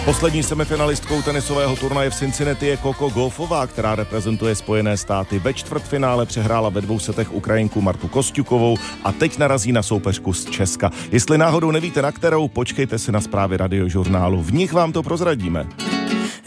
Poslední semifinalistkou tenisového turnaje v Cincinnati je Coco Gauffová, která reprezentuje Spojené státy. Ve čtvrtfinále přehrála ve 2 setech Ukrajinku Martu Kosťukovou a teď narazí na soupeřku z Česka. Jestli náhodou nevíte na kterou, počkejte si na zprávy Radiožurnálu. V nich vám to prozradíme.